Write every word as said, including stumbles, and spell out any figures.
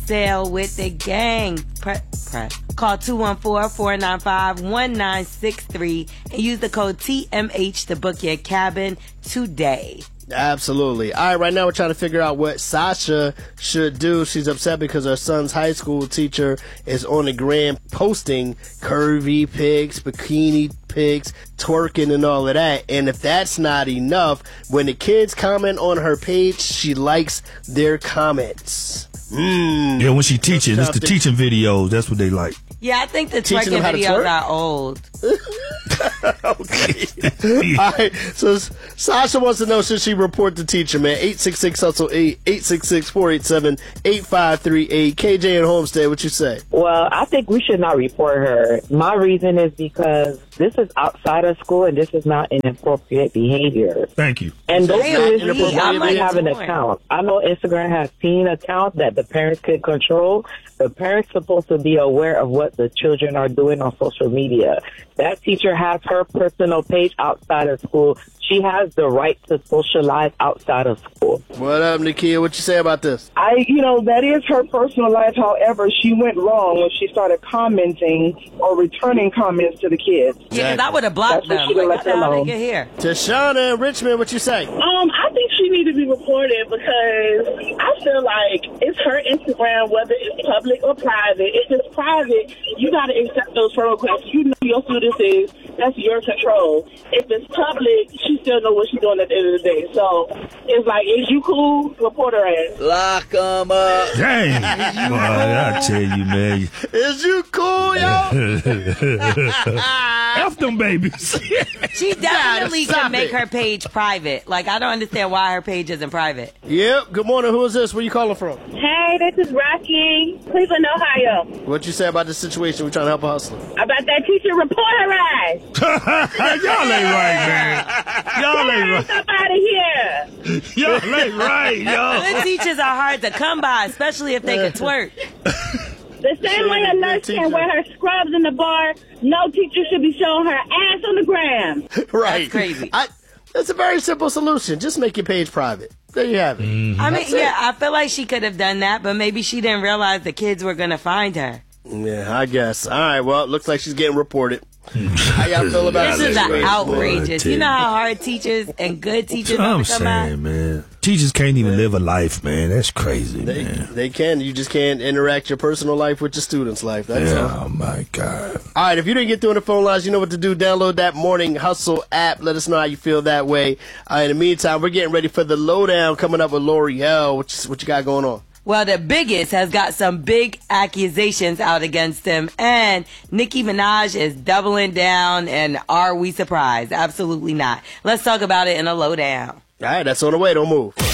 sale with the gang. Pre- press. Call two one four, four nine five, one nine six three and use the code T M H to book your cabin today. Absolutely. All right, right now we're trying to figure out what Sasha should do. She's upset because her son's high school teacher is on the gram posting curvy pics, bikini pics, twerking and all of that. And if that's not enough, when the kids comment on her page, she likes their comments. Mm. Yeah, when she teaching, it's the teaching videos. That's what they like. Yeah, I think the twerking videos are old. Okay. All right. So Sasha wants to know, should she report the teacher, man? eight six six hustle eight, eight six six, four eight seven, eight five three eight. K J and Homestead, what you say? Well, I think we should not report her. My reason is because this is outside of school and this is not inappropriate behavior. Thank you. And those Hey, students I agree. should I'm like have an torn. account. I know Instagram has teen accounts that the parents could control. The parents supposed to be aware of what the children are doing on social media. That teacher has her personal page outside of school. She has the right to socialize outside of school. What up, Nakia? What you say about this? I, you know, that is her personal life. However, she went wrong when she started commenting or returning comments to the kids. Yeah, because I would have blocked That's what them. she Like, left what the hell alone. they get here? Tashana and Richmond, what you say? Um, I think she needs to be reported because I feel like it's her Instagram, whether it's public or private. If it's private, you got to accept those friend requests. You know your students is, that's your control. If it's public, she still know what she's doing at the end of the day. So it's like, is you cool? Report her ass. Lock 'em up. Dang. Boy, I tell you, man. Is you cool, yo? F them babies. She definitely stop can make it. her page private. Like, I don't understand why her page isn't private. Yep. Good morning. Who is this? Where you calling from? Hey, this is Rocky, Cleveland, Ohio. What you say about this situation? We're trying to help a hustler. About that teacher, report her ass. Y'all ain't right, man. Y'all ain't right. Up out of here. Y'all ain't right, yo. Good teachers are hard to come by, especially if they can twerk. The same way a nurse can wear her scrubs in the bar, no teacher should be showing her ass on the gram. Right. That's crazy. I, that's a very simple solution. Just make your page private. There you have it. Mm-hmm. I mean, That's it. yeah, I feel like she could have done that, but maybe she didn't realize the kids were going to find her. Yeah, I guess. All right, well, it looks like she's getting reported. How y'all feel about This is this? an outrageous. Boy, You know how hard teachers and good teachers That's what are I'm to come by? saying, man. Teachers can't even live a life, man. That's crazy, They, man. they can. You just can't interact your personal life with your students' life. That's all. Oh, my God. All right, if you didn't get through on the phone lines, you know what to do. Download that Morning Hustle app. Let us know how you feel that way. Uh, in the meantime, we're getting ready for the lowdown coming up with L'Oreal. What you, what you got going on? Well, the biggest has got some big accusations out against him, and Nicki Minaj is doubling down, and are we surprised? Absolutely not. Let's talk about it in a lowdown. All right, that's on the way. Don't move.